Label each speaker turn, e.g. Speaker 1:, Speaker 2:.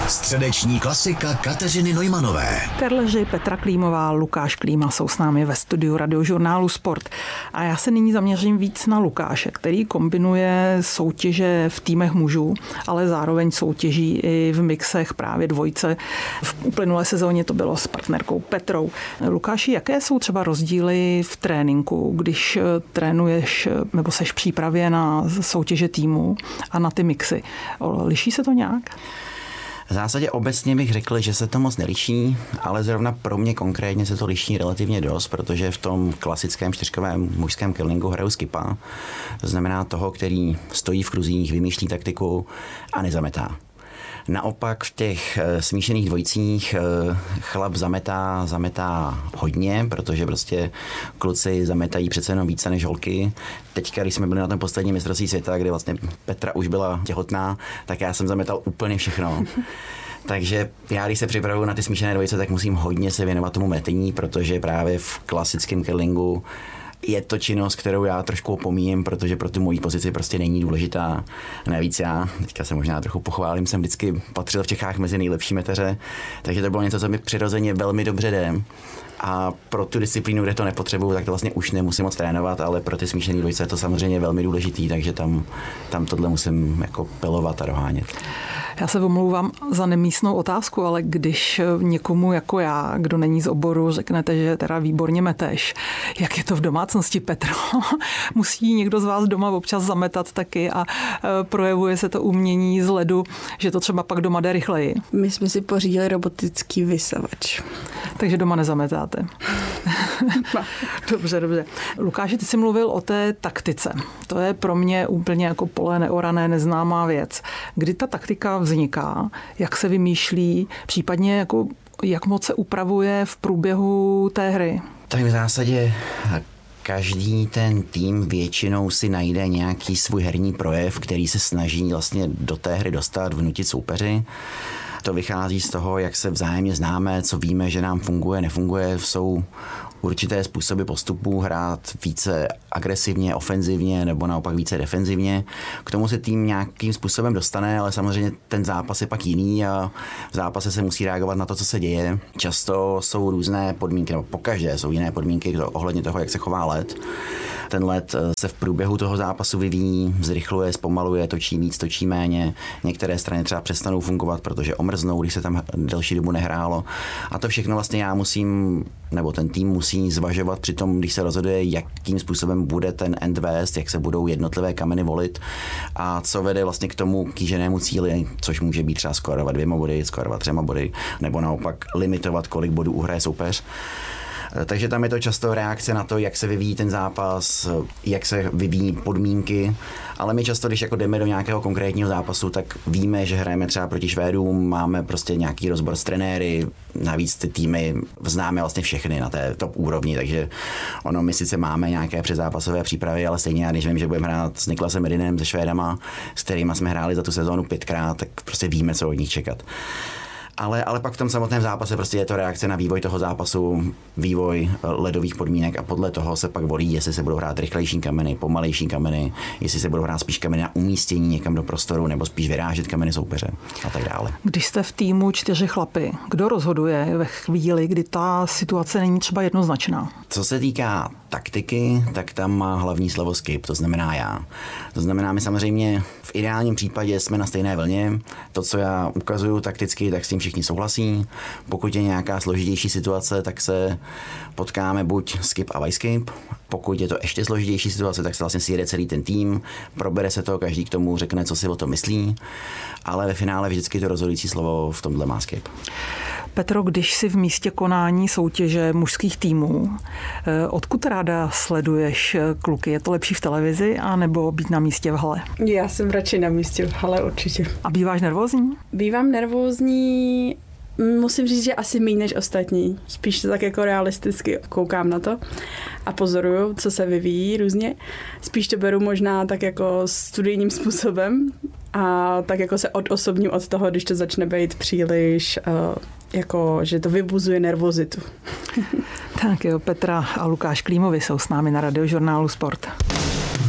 Speaker 1: Středeční klasika Kateřiny Neumanové.
Speaker 2: Karleži, Petra Klímová, Lukáš Klíma jsou s námi ve studiu Radiožurnálu Sport. A já se nyní zaměřím víc na Lukáše, který kombinuje soutěže v týmech mužů, ale zároveň soutěží i v mixech právě dvojce. V uplynulé sezóně to bylo s partnerkou Petrou. Lukáši, jaké jsou třeba rozdíly v tréninku, když trénuješ nebo seš v přípravě na soutěže týmu a na ty mixy? Liší se to nějak?
Speaker 3: V zásadě obecně bych řekl, že se to moc neliší, ale zrovna pro mě konkrétně se to liší relativně dost, protože v tom klasickém čtyřkovém mužském curlingu hraju skipa. To znamená toho, který stojí v kruzích, vymýšlí taktiku a nezametá. Naopak v těch smíšených dvojicích chlap zametá hodně, protože prostě kluci zametají přece jenom více než holky. Teďka, když jsme byli na tom posledním mistrovství světa, kdy vlastně Petra už byla těhotná, tak já jsem zametal úplně všechno. Takže já, když se připravuju na ty smíšené dvojice, tak musím hodně se věnovat tomu metení, protože právě v klasickém curlingu je to činnost, kterou já trošku opomíjím, protože pro tu moji pozici prostě není důležitá. Navíc já, teďka se možná trochu pochválím, jsem vždycky patřil v Čechách mezi nejlepší meteře, takže to bylo něco, co mi přirozeně velmi dobře jde. A pro tu disciplínu, kde to nepotřebuju, tak to vlastně už nemusím moc trénovat, ale pro ty smíšené dvojice je to samozřejmě velmi důležitý, takže tam tohle musím jako pelovat a dohánět.
Speaker 2: Já se omlouvám za nemístnou otázku, ale když někomu jako já, kdo není z oboru, řeknete, že teda výborně meteš, jak je to v domácnosti, Petro? Musí někdo z vás doma občas zametat taky a projevuje se to umění z ledu, že to třeba pak doma jde rychleji?
Speaker 4: My jsme si pořídili robotický vysavač.
Speaker 2: Takže doma nezametáte. Dobře. Lukáši, ty jsi mluvil o té taktice. To je pro mě úplně jako pole neorané, neznámá věc. Kdy ta taktika vzniká, jak se vymýšlí, případně jako, jak moc se upravuje v průběhu té hry?
Speaker 3: Tak v zásadě každý ten tým většinou si najde nějaký svůj herní projev, který se snaží vlastně do té hry dostat, vnutit soupeři. To vychází z toho, jak se vzájemně známe, co víme, že nám funguje, nefunguje. Jsou určité způsoby postupů, hrát více agresivně, ofenzivně nebo naopak více defenzivně. K tomu se tým nějakým způsobem dostane, ale samozřejmě ten zápas je pak jiný a v zápase se musí reagovat na to, co se děje. Často jsou různé podmínky, nebo pokaždé jsou jiné podmínky ohledně toho, jak se chová led. Ten led se v průběhu toho zápasu vyvíjí, zrychluje, zpomaluje, točí víc, točí méně. Některé strany třeba přestanou fungovat, protože omrznou, když se tam delší dobu nehrálo. A to všechno vlastně já musím, nebo ten tým musí zvažovat při tom, když se rozhoduje, jakým způsobem bude ten end vést, jak se budou jednotlivé kameny volit a co vede vlastně k tomu kýženému cíli, což může být třeba skórovat 2 body, skórovat 3 body, nebo naopak limitovat, kolik bodů uhraje soupeř. Takže tam je to často reakce na to, jak se vyvíjí ten zápas, jak se vyvíjí podmínky, ale my často, když jako jdeme do nějakého konkrétního zápasu, tak víme, že hrajeme třeba proti Švédům, máme prostě nějaký rozbor s trenéry, navíc ty týmy známe vlastně všechny na té top úrovni, takže my sice máme nějaké předzápasové přípravy, ale stejně když vím, že budeme hrát s Niklasem Edinem, se Švédama, s kterými jsme hráli za tu sezónu 5krát, tak prostě víme, co od nich čekat. Ale pak v tom samotném zápase prostě je to reakce na vývoj toho zápasu, vývoj ledových podmínek a podle toho se pak volí, jestli se budou hrát rychlejší kameny, pomalejší kameny, jestli se budou hrát spíš kameny na umístění někam do prostoru nebo spíš vyrážet kameny soupeře a tak dále.
Speaker 2: Když jste v týmu 4 chlapy, kdo rozhoduje ve chvíli, kdy ta situace není třeba jednoznačná?
Speaker 3: Co se týká taktiky, tak tam má hlavní slovo skip, to znamená já. To znamená, my samozřejmě v ideálním případě jsme na stejné vlně. To, co já ukazuju takticky, tak s tím všichni souhlasí. Pokud je nějaká složitější situace, tak se potkáme buď skip a vice skip. Pokud je to ještě složitější situace, tak se vlastně sjede celý ten tým, probere se to, každý k tomu řekne, co si o tom myslí, ale ve finále vždycky to rozhodující slovo v tomhle má skip.
Speaker 2: Petro, když jsi v místě konání soutěže mužských týmů, odkud ráda sleduješ kluky? Je to lepší v televizi anebo být na místě v hale?
Speaker 4: Já jsem radši na místě v hale určitě.
Speaker 2: A býváš nervózní?
Speaker 4: Bývám nervózní, musím říct, že asi méně než ostatní. Spíš tak jako realisticky koukám na to a pozoruju, co se vyvíjí různě. Spíš to beru možná tak jako studijním způsobem a tak jako se odosobním od toho, když to začne být příliš jako, že to vybuzuje nervozitu.
Speaker 2: Tak jo, Petra a Lukáš Klímovi jsou s námi na Radiožurnálu Sport.